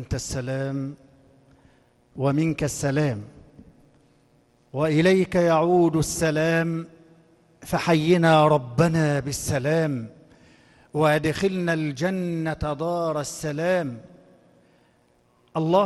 أنت السلام ومنك السلام، وإليك يعود السلام، فحينا ربنا بالسلام وأدخلنا الجنة دار السلام. الله